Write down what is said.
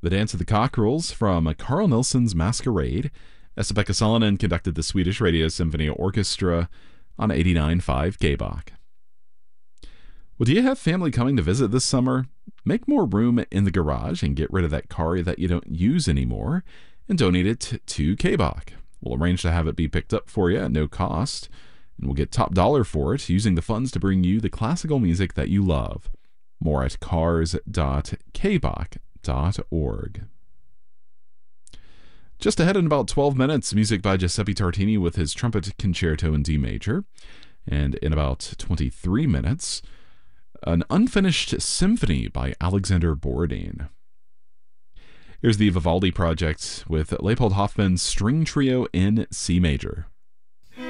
The Dance of the Cockerels from Carl Nilsson's Masquerade. Esa-Pekka Salonen conducted the Swedish Radio Symphony Orchestra on 89.5 KBach. Well, do you have family coming to visit this summer? Make more room in the garage and get rid of that car that you don't use anymore and donate it to KBach. We'll arrange to have it be picked up for you at no cost, and we'll get top dollar for it, using the funds to bring you the classical music that you love. More at cars.kbach.org. Just ahead in about 12 minutes, music by Giuseppe Tartini with his Trumpet Concerto in D major. And in about 23 minutes, an unfinished symphony by Alexander Borodin. Here's the Vivaldi Project with Leopold Hoffmann's String Trio in C major.